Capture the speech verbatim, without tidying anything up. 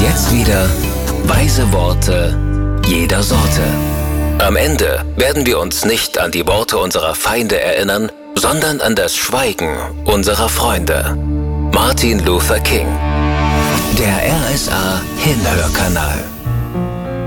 jetzt wieder weise Worte jeder Sorte. Am Ende werden wir uns nicht an die Worte unserer Feinde erinnern, sondern an das Schweigen unserer Freunde. Martin Luther King. Der R S A Hinhörkanal.